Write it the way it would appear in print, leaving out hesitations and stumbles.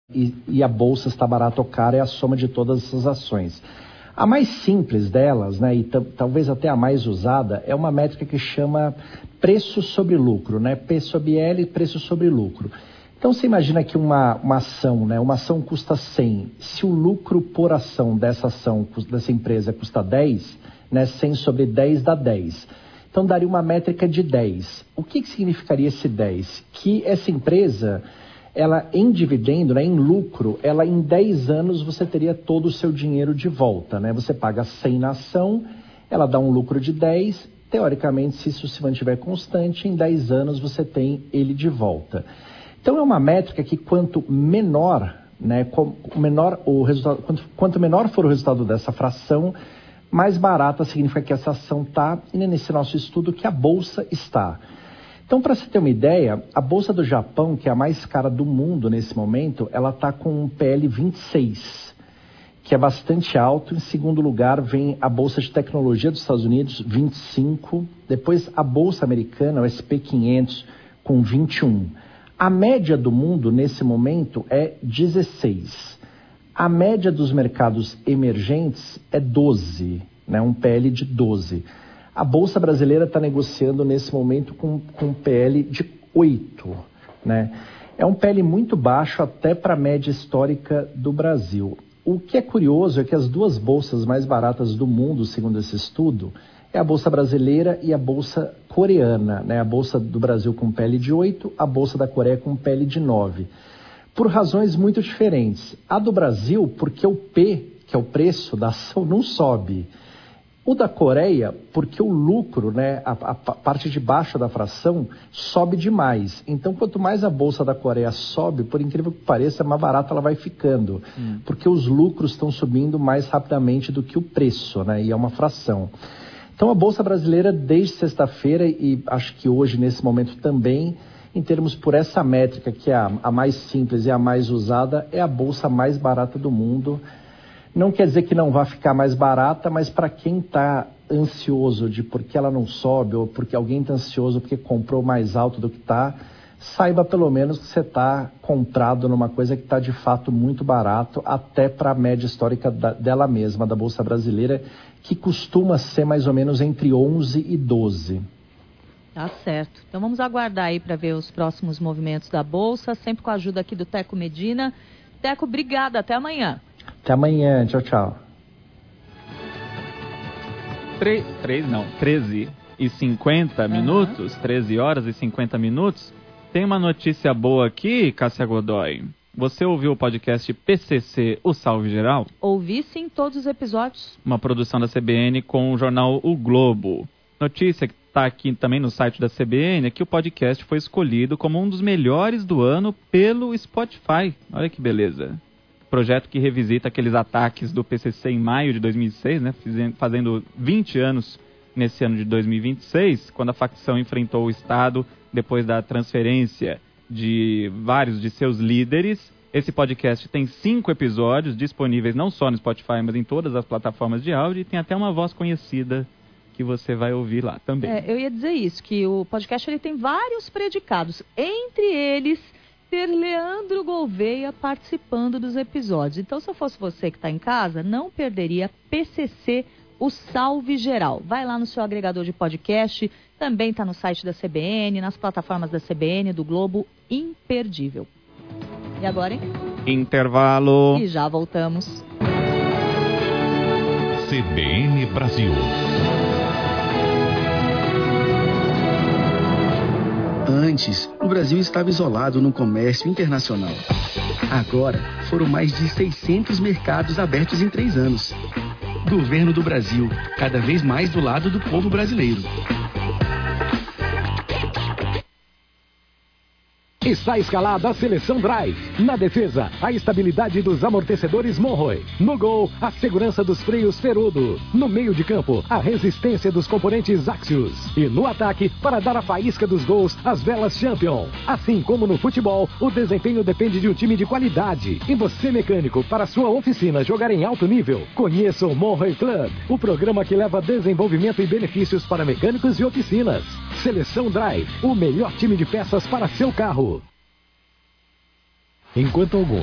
e a bolsa está barata ou cara é a soma de todas essas ações. A mais simples delas, né, e talvez até a mais usada, é uma métrica que chama preço sobre lucro, né? P sobre L, preço sobre lucro. Então você imagina que uma ação, né, uma ação custa 100, se o lucro por ação dessa empresa custa 10, né, 100 sobre 10 dá 10. Então daria uma métrica de 10. O que significaria esse 10? Que essa empresa, ela em dividendo, né, em lucro, ela em 10 anos você teria todo o seu dinheiro de volta, né? Você paga 100 na ação, ela dá um lucro de 10, teoricamente, se isso se mantiver constante, em 10 anos você tem ele de volta. Então é uma métrica que quanto menor, né, quanto menor for o resultado dessa fração, mais barata significa que essa ação está, e nesse nosso estudo que a bolsa está. Então, para você ter uma ideia, a Bolsa do Japão, que é a mais cara do mundo nesse momento, ela está com um PL 26, que é bastante alto. Em segundo lugar, vem a Bolsa de Tecnologia dos Estados Unidos, 25. Depois, a Bolsa Americana, o SP 500, com 21. A média do mundo, nesse momento, é 16. A média dos mercados emergentes é 12, né? Um PL de 12. A Bolsa Brasileira está negociando nesse momento com um PL de 8, né? É um PL muito baixo até para a média histórica do Brasil. O que é curioso é que as duas bolsas mais baratas do mundo, segundo esse estudo, é a Bolsa Brasileira e a Bolsa Coreana, né? A Bolsa do Brasil com PL de 8, a Bolsa da Coreia com PL de 9. Por razões muito diferentes. A do Brasil, porque o P, que é o preço da ação, não sobe. O da Coreia, porque o lucro, né, a parte de baixo da fração, sobe demais. Então, quanto mais a Bolsa da Coreia sobe, por incrível que pareça, mais barata ela vai ficando. Porque os lucros estão subindo mais rapidamente do que o preço, né, e é uma fração. Então, a Bolsa Brasileira, desde sexta-feira, e acho que hoje, nesse momento também, em termos por essa métrica, que é a mais simples e a mais usada, é a Bolsa mais barata do mundo. Não quer dizer que não vai ficar mais barata, mas para quem está ansioso de por que ela não sobe, ou porque alguém está ansioso porque comprou mais alto do que está, saiba pelo menos que você está comprado numa coisa que está de fato muito barato, até para a média histórica dela mesma, da Bolsa Brasileira, que costuma ser mais ou menos entre 11 e 12. Tá certo. Então vamos aguardar aí para ver os próximos movimentos da Bolsa, sempre com a ajuda aqui do Teco Medina. Teco, obrigada. Até amanhã. Até amanhã. Tchau, tchau. 13h50 minutos, 13 horas e 50 minutos. Tem uma notícia boa aqui, Cássia Godoy. Você ouviu o podcast PCC, o Salve Geral? Ouvi sim todos os episódios. Uma produção da CBN com o jornal O Globo. Notícia que está aqui também no site da CBN é que o podcast foi escolhido como um dos melhores do ano pelo Spotify. Olha que beleza. Projeto que revisita aqueles ataques do PCC em maio de 2006, né? Fazendo 20 anos nesse ano de 2026, quando a facção enfrentou o Estado depois da transferência de vários de seus líderes. Esse podcast tem 5 episódios disponíveis não só no Spotify, mas em todas as plataformas de áudio, e tem até uma voz conhecida que você vai ouvir lá também. Eu ia dizer isso, que o podcast ele tem vários predicados, entre eles ter Leandro Gouveia participando dos episódios. Então, se eu fosse você que está em casa, não perderia PCC, o Salve Geral. Vai lá no seu agregador de podcast, também está no site da CBN, nas plataformas da CBN, do Globo, imperdível. E agora, hein? Intervalo. E já voltamos. CBN Brasil. Antes, o Brasil estava isolado no comércio internacional. Agora, foram mais de 600 mercados abertos em 3 anos. Governo do Brasil, cada vez mais do lado do povo brasileiro. Está escalada a seleção Drive. Na defesa, a estabilidade dos amortecedores Monroe. No gol, a segurança dos freios Ferudo. No meio de campo, a resistência dos componentes Axios. E no ataque, para dar a faísca dos gols, as velas Champion. Assim como no futebol, o desempenho depende de um time de qualidade. E você, mecânico, para sua oficina jogar em alto nível, conheça o Monroe Club, o programa que leva desenvolvimento e benefícios para mecânicos e oficinas. Seleção Drive, o melhor time de peças para seu carro. Enquanto alguns